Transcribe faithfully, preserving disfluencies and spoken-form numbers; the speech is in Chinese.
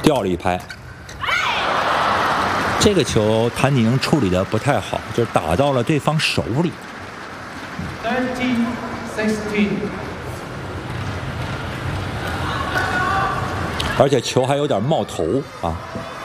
掉了一拍。这个球谭宁处理的不太好，就是打到了对方手里。 thirteen sixteen。 而且球还有点冒头啊。